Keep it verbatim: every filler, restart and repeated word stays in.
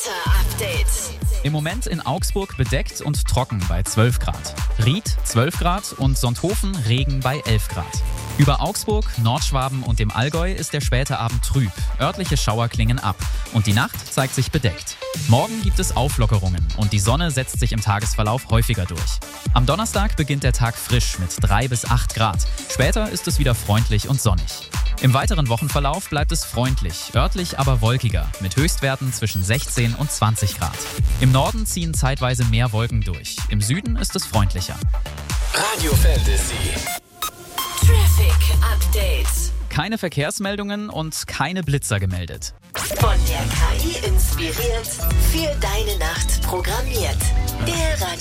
Wetter-Update. Im Moment in Augsburg bedeckt und trocken bei zwölf Grad. Ried zwölf Grad und Sonthofen Regen bei elf Grad. Über Augsburg, Nordschwaben und dem Allgäu ist der späte Abend trüb. Örtliche Schauer klingen ab und die Nacht zeigt sich bedeckt. Morgen gibt es Auflockerungen und die Sonne setzt sich im Tagesverlauf häufiger durch. Am Donnerstag beginnt der Tag frisch mit drei bis acht Grad. Später ist es wieder freundlich und sonnig. Im weiteren Wochenverlauf bleibt es freundlich, örtlich aber wolkiger, mit Höchstwerten zwischen sechzehn und zwanzig Grad. Im Norden ziehen zeitweise mehr Wolken durch, im Süden ist es freundlicher. Radio Fantasy. Traffic Update. Keine Verkehrsmeldungen und keine Blitzer gemeldet. Von der K I inspiriert, für deine Nacht programmiert. Der Radio